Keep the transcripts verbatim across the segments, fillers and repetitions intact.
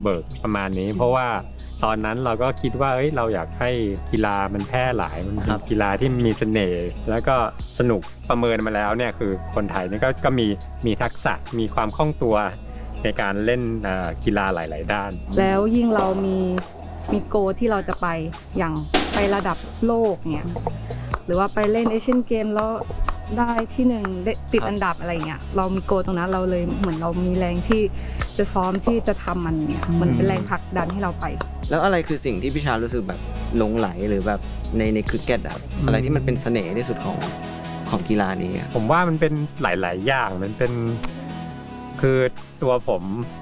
เบิกประมาณนี้เพราะว่าตอนนั้นเราก็คิดว่าเอ้ยเราอยากให้กีฬามันแพร่หลายมันเป็นกีฬาที่มีเสน่ห์แล้วก็สนุกประเมินมาแล้วเนี่ยคือคนไทยนี่ก็ก็มีมีทักษะมีความคล่องตัวในการเล่นกีฬาหลายๆด้านแล้วยิ่งเรามีมีโกที่เราจะไปอย่างไประดับโลกเนี่ยหรือว่าไปเล่นเอเชียนเกมแล้วได้ที่หนึ่งติดอันดับอะไรเงี้ยเรามีโกตรงนั้นเราเลยเหมือนเรามีแรงที่จะซ้อมที่จะทำมันเนี่ยมันเป็นแรงผลักดันให้เราไปแล้วอะไรคือสิ่งที่พี่ชารู้สึกแบบหลงไหลหรือแบบในในคริกเก็ตอะอะไรที่มันเป็นเสน่ห์ที่สุดของของกีฬานี้ผมว่ามันเป็นหลายๆอย่างมันเป็นคือตัวผม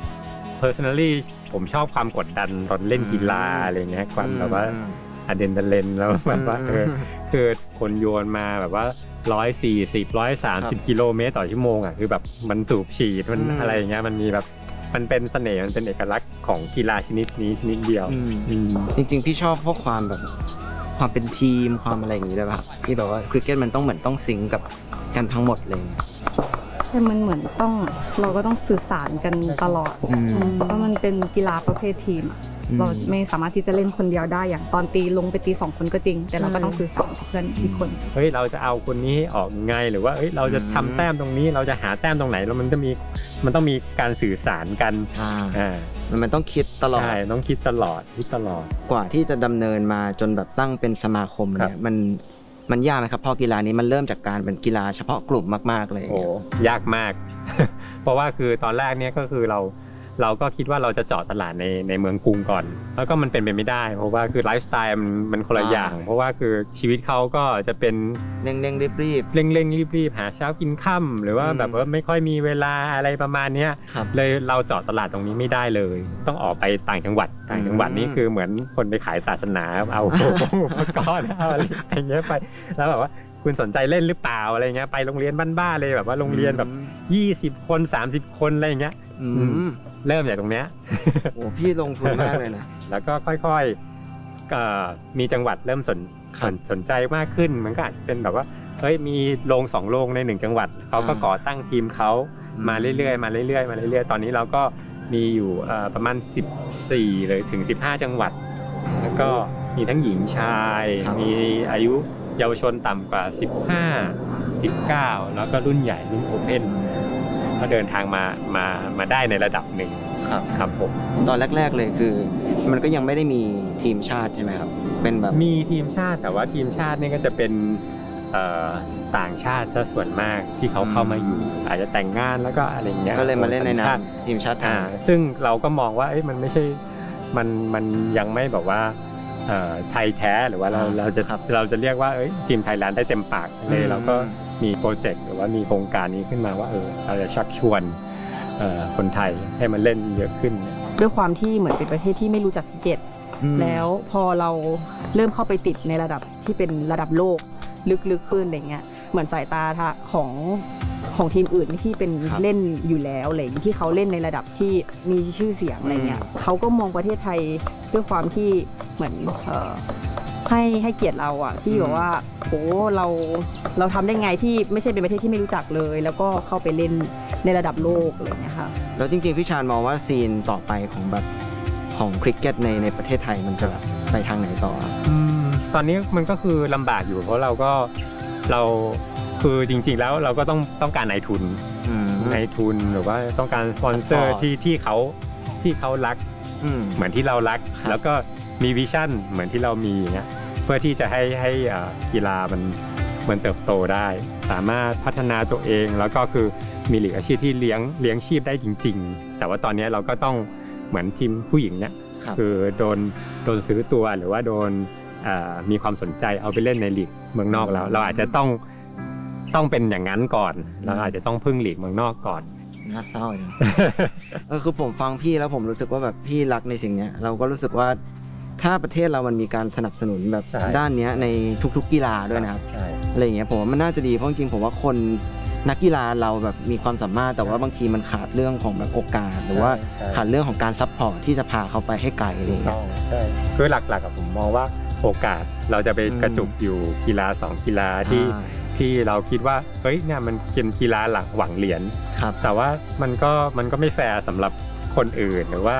personally ผมชอบความกดดันตอนเล่นกีฬาอะไรเงี้ยความแบบว่าอะดรีนาลีนแล้วแบบว่าเออคือคนโยนมาแบบว่าหนึ่งร้อยสี่สิบ หนึ่งร้อยสามสิบกิโลเมตรต่อชั่วโมงอ่ะคือแบบมันสูบฉีดมันอะไรอย่างเงี้ยมันมีแบบมันเป็นเสน่ห์มันเป็นเอกลักษณ์ของกีฬาชนิดนี้ชนิดเดียวจริงๆพี่ชอบพวกความแบบความเป็นทีมความอะไรอย่างงี้ด้วยป่ะที่แบบว่าคริกเก็ตมันต้องเหมือนต้องซิงกับกันทั้งหมดเลยใช่มันเหมือนต้องเราก็ต้องสื่อสารกันตลอดเพราะมันเป็นกีฬาประเภททีมเราไม่สามารถที่จะเล่นคนเดียวได้อย่างตอนตีลงไปตีสองคนก็จริงแต่เราก็ต้องสื่อสารกับเพื่อนอีกคนเฮ้ยเราจะเอาคนนี้ออกไงหรือว่าเอ้ยเราจะทำแต้มตรงนี้เราจะหาแต้มตรงไหนแล้วมันจะมีมันต้องมีการสื่อสารกันอ่ามันต้องคิดตลอดใช่ต้องคิดตลอดคิดตลอดกว่าที่จะดำเนินมาจนแบบตั้งเป็นสมาคมเนี่ยมันมันยากไหมครับพอกีฬานี้มันเริ่มจากการเป็นกีฬาเฉพาะกลุ่มมากๆเลยโอ้ยากมาก เพราะว่าคือตอนแรกเนี่ยก็คือเราเราก็คิดว่าเราจะเจาะตลาดในในเมืองกรุงก่อนแล้วก็มันเป็นไปไม่ได้เพราะว่าคือไลฟ์สไตล์มันมันคนละอย่างเพราะว่าคือชีวิตเขาก็จะเป็นเร่งเร่งรีบรีบเร่งเร่งรีบรีบหาเช้ากินค่ำหรือว่าแบบว่าไม่ค่อยมีเวลาอะไรประมาณนี้เลยเราเจาะตลาดตรงนี้ไม่ได้เลยต้องออกไปต่างจังหวัดต่างจังหวัดนี่คือเหมือนคนไปขายศาสนาเอาอุปกรณ์เอาอะไรอย่างเงี้ยไปแล้วแบบว่าคุณสนใจเล่นหรือเปล่าอะไรเงี้ยไปโรงเรียนบ้านๆเลยแบบว่าโรงเรียนแบบยี่สิบคนสามสิบคนอะไรอย่างเงี้ยเริ่มจากตรงเนี้ยโอ้พี่ลงทุนมากเลยนะแล้วก็ค่อยๆมีจังหวัดเริ่มสนสนใจมากขึ้นมันก็อาจจะเป็นแบบว่าเฮ้ยมีโรงสองโรงในหนึ่งจังหวัดเขาก็ก่อตั้งทีมเขามาเรื่อยๆมาเรื่อยๆมาเรื่อยๆตอนนี้เราก็มีอยู่ประมาณสิบสี่เลยถึงสิบห้าจังหวัดแล้วก็มีทั้งหญิงชายมีอายุเยาวชนต่ำกว่าสิบห้า สิบเก้าแล้วก็รุ่นใหญ่รุ่นโอเพ่นก็เดินทางมามามาได้ในระดับหนึ่งครับครับผมตอนแรกๆเลยคือมันก็ยังไม่ได้มีทีมชาติใช่ไหมครับเป็นแบบมีทีมชาติแต่ว่าทีมชาตินี่ก็จะเป็นต่างชาติซะส่วนมากที่เขาเข้ามาอยู่อาจจะแต่งงานแล้วก็อะไรเงี้ยก็เลยมาเล่นในนามทีมชาติอ่าซึ่งเราก็มองว่าเอ้ยมันไม่ใช่มันมันยังไม่แบบว่าไทยแท้หรือว่าเราเราจะเราจะเรียกว่าทีมไทยแลนด์ได้เต็มปากเลยเราก็มีโปรเจกต์หรือว่ามีโครงการนี้ขึ้นมาว่าเออเราจะชักชวนคนไทยให้มันเล่นเยอะขึ้นด้วยความที่เหมือนเป็นประเทศที่ไม่รู้จักคริกเก็ตแล้วพอเราเริ่มเข้าไปติดในระดับที่เป็นระดับโลกลึกๆขึ้นอะไรเงี้ยเหมือนสายตาของของทีมอื่นที่เป็นเล่นอยู่แล้วอะไรที่เขาเล่นในระดับที่มีชื่อเสียงอะไรเงี้ยเขาก็มองประเทศไทยด้วยความที่เหมือนให้ให้เกียรติเราอ่ะที่บอกว่าโอ้เราเราทำได้ไงที่ไม่ใช่เป็นประเทศที่ไม่รู้จักเลยแล้วก็เข้าไปเล่นในระดับโลกอะไรเงี้ยค่ะแล้วจริงๆพี่ชาญมองว่าซีนต่อไปของแบบของคริกเก็ตในในประเทศไทยมันจะแบบไปทางไหนต่ออืมตอนนี้มันก็คือลำบากอยู่เพราะเราก็เราคือจริงๆแล้วเราก็ต้องต้องการนายทุนนายทุนหรือว่าต้องการสปอนเซอร์ที่ที่เขาที่เขารักเหมือนที่เรารักแล้วก็มีวิชั่นเหมือนที่เรามีเงี้ยเพื่อที่จะให้ให้กีฬามันมันเติบโตได้สามารถพัฒนาตัวเองแล้วก็คือมีหลีกอาชีพที่เลี้ยงเลี้ยงชีพได้จริงๆแต่ว่าตอนนี้เราก็ต้องเหมือนทีมผู้หญิงเนี่ยคือโดนโดนซื้อตัวหรือว่าโดนมีความสนใจเอาไปเล่นในลีกเมืองนอกแล้วเราอาจจะต้องต้องเป็นอย่างนั้นก่อนเราอาจจะต้องพึ่งลีกเมืองนอกก่อนน่าเศร้าเลยเออคือผมฟังพี่แล้วผมรู้สึกว่าแบบพี่รักในสิ่งนี้เราก็รู้สึกว่าถ้าประเทศเรามันมีการสนับสนุนแบบด้านนี้ในทุกๆกีฬาด้วยนะครับอะไรอย่างเงี้ยผมว่ามันน่าจะดีเพราะจริงๆผมว่าคนนักกีฬาเราแบบมีความสามารถแต่ว่าบางทีมันขาดเรื่องของแบบโอกาสหรือว่าขาดเรื่องของการซัพพอร์ตที่จะพาเขาไปให้ไกลอะไรอย่างเงี้ยใช่คือหลักๆกับผมมองว่าโอกาสเราจะไปกระจุกอยู่กีฬาสองกีฬาที่ที่เราคิดว่าเฮ้ยเนี่ยมันเป็นกีฬาหลักหวังเหรียญแต่ว่ามันก็มันก็ไม่แฟร์สำหรับคนอื่นหรือว่า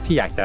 ที่อยากจะ